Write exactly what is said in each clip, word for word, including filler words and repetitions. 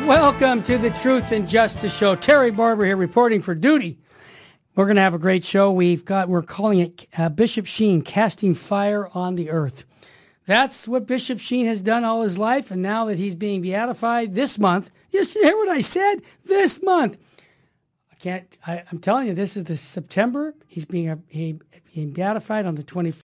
Welcome to the Truth and Justice Show. Terry Barber here reporting for duty. We're going to have a great show. We've got, we're calling it uh, Bishop Sheen, Casting Fire on the Earth. That's what Bishop Sheen has done all his life, and now that he's being beatified this month, you hear what I said? This month. I can't, I, I'm telling you, this is the September. He's being, a, he, being beatified on the twenty-fourth.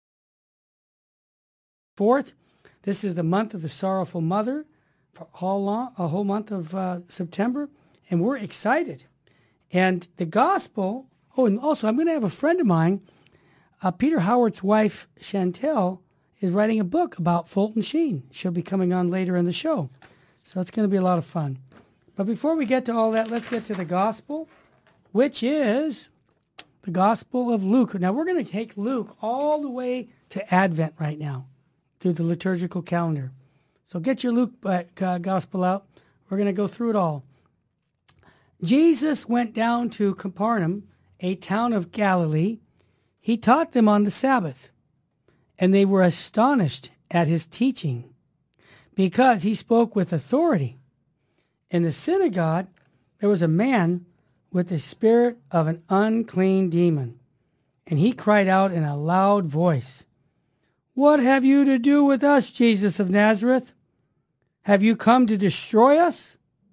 This is the month of the Sorrowful Mother, for all long, a whole month of uh, September, and we're excited. And the gospel, oh, and also I'm going to have a friend of mine, uh, Peter Howard's wife, Chantel, is writing a book about Fulton Sheen. She'll be coming on later in the show. So it's going to be a lot of fun. But before we get to all that, let's get to the gospel, which is the Gospel of Luke. Now, we're going to take Luke all the way to Advent right now through the liturgical calendar. So get your Luke uh, gospel out. We're going to go through it all. Jesus went down to Capernaum, a town of Galilee. He taught them on the Sabbath, and they were astonished at his teaching because he spoke with authority. In the synagogue, there was a man with the spirit of an unclean demon, and he cried out in a loud voice, "What have you to do with us, Jesus of Nazareth? Have you come to destroy us?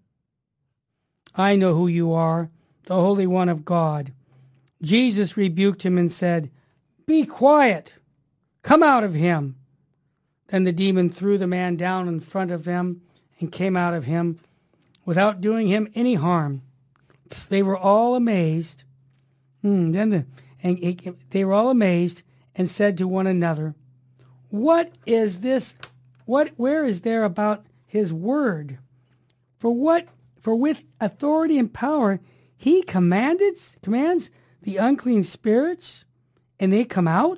I know who you are, the Holy One of God." Jesus rebuked him and said, "Be quiet. Come out of him." Then the demon threw the man down in front of them and came out of him without doing him any harm. They were all amazed. Hmm, then the, and he, they were all amazed and said to one another, "What is this? What? Where is there about his word? For what? For with authority and power he commanded commands the unclean spirits, and they come out."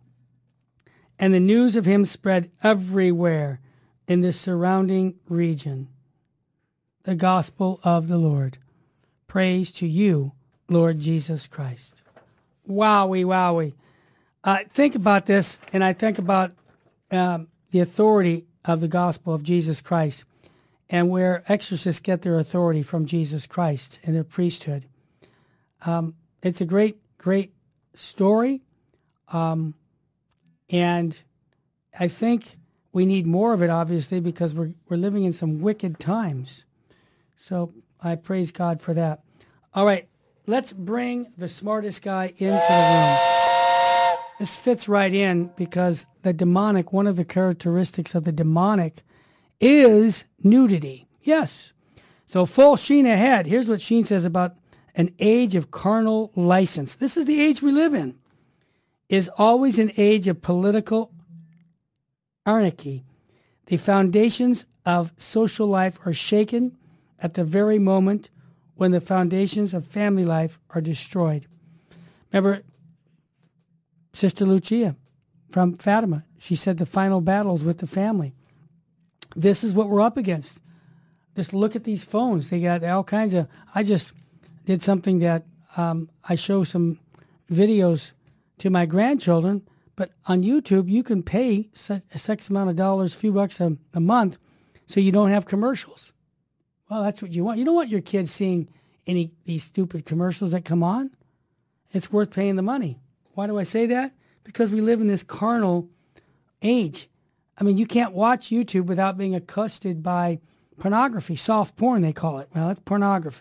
And the news of him spread everywhere in the surrounding region. The gospel of the Lord. Praise to you, Lord Jesus Christ. Wowie, wowie. Uh, think about this, and I think about um, the authority of the gospel of Jesus Christ and where exorcists get their authority from Jesus Christ and their priesthood. Um, it's a great, great story. Um, and I think we need more of it, obviously, because we're we're living in some wicked times. So I praise God for that. All right, let's bring the smartest guy into the room. This fits right in because the demonic, one of the characteristics of the demonic is nudity. Yes. So full Sheen ahead. Here's what Sheen says about an age of carnal license. This is the age we live in. Is always an age of political anarchy. The foundations of social life are shaken at the very moment when the foundations of family life are destroyed. Remember Sister Lucia from Fatima? She said the final battles with the family. This is what we're up against. Just look at these phones. They got all kinds of... I just did something that um, I show some videos to my grandchildren, but on YouTube, you can pay a sex amount of dollars, a few bucks a, a month, so you don't have commercials. Well, that's what you want. You don't want your kids seeing any these stupid commercials that come on. It's worth paying the money. Why do I say that? Because we live in this carnal age. I mean, you can't watch YouTube without being accosted by pornography, soft porn, they call it. Well, it's pornography.